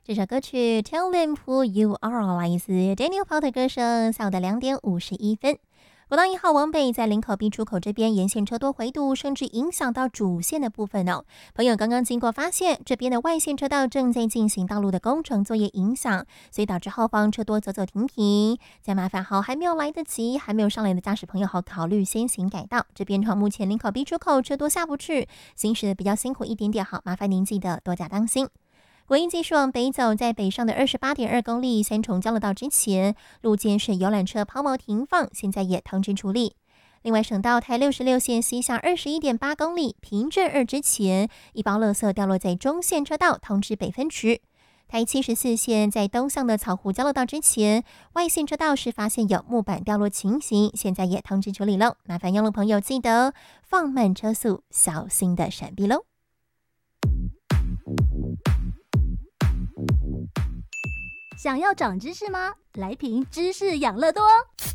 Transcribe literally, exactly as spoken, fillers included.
这首歌曲 Tell Them Who You Are 来自 Daniel Paul 的歌声，下午的两点五十一分。国道一号往北，在林口 B 出口这边沿线车多回堵，甚至影响到主线的部分哦。朋友刚刚经过发现，这边的外线车道正在进行道路的工程作业影响，所以导致后方车多走走停停。再麻烦好还没有来得及，还没有上来的驾驶朋友好考虑先行改道。这边目前林口 B 出口车多下不去，行驶的比较辛苦一点点，好麻烦您记得多加当心。国一继续往北走，在北上的 二十八点二公里三重交流道之前，路肩是游览车抛锚停放，现在也通知处理。另外，省道台六十六线西向 二十一点八公里平镇二之前，一包垃圾掉落在中线车道，通知北分区。台七十四线在东向的草湖交流道之前，外线车道是发现有木板掉落情形，现在也通知处理喽。麻烦用路朋友记得放慢车速，小心的闪避喽。 想要长知识吗？来瓶知识养乐多。